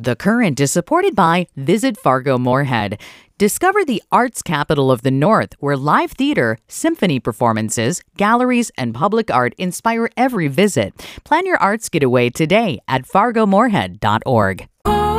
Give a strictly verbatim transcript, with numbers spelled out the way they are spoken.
The Current is supported by Visit Fargo Moorhead. Discover the arts capital of the North, where live theater, symphony performances, galleries, and public art inspire every visit. Plan your arts getaway today at fargo moorhead dot org.